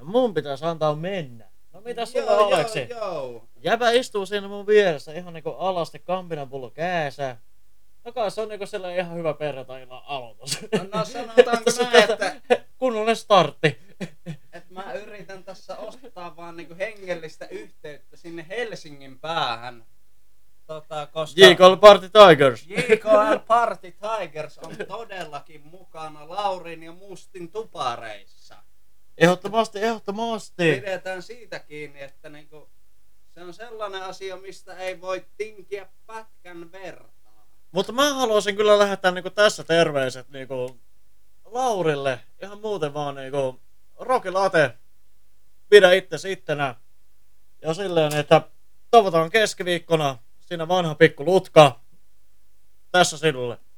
mun pitäisi antaa mennä. No mitä sulla Aleksi? Joo. Jäbä istuu siinä mun vieressä ihan niinku alasti kampinapullo kädessä. No kai se on niinku sellainen ihan hyvä perjantai-illan aloitus. No sanotaanko näin, että kunnollinen startti. et mä yritän tässä ostaa vaan niinku hengellistä yhteyttä sinne Helsingin päähän. Koska JKL Party Tigers. JKL Party Tigers on todellakin mukana Laurin ja Mustin tupareissa. Ehdottomasti. Pidetään siitä kiinni, että niinku, se on sellainen asia, mistä ei voi tinkiä pätkän vertaa. Mutta mä haluaisin kyllä lähettää niinku tässä terveiset niinku Laurille. Ihan muuten vaan niinku Rocky Latte. Pidä itse ittenä. Ja silleen, että toivotaan keskiviikkona siinä vanha pikku Lutka. Tässä sinulle.